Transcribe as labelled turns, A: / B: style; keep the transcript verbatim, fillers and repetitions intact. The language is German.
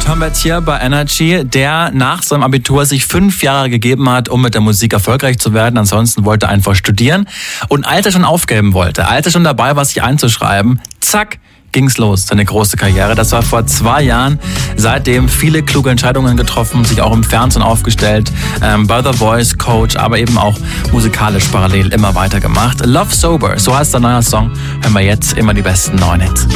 A: Tom Bertier bei Energy, der nach seinem Abitur sich fünf Jahre gegeben hat, um mit der Musik erfolgreich zu werden. Ansonsten wollte er einfach studieren. Und als er schon aufgeben wollte, als er schon dabei war, sich einzuschreiben, zack, ging's los, seine große Karriere. Das war vor zwei Jahren. Seitdem viele kluge Entscheidungen getroffen, sich auch im Fernsehen aufgestellt, ähm, bei The Voice Coach, aber eben auch musikalisch parallel immer weiter gemacht. Love Sober, so heißt der neue Song. Hören wir jetzt immer die besten neuen Hits.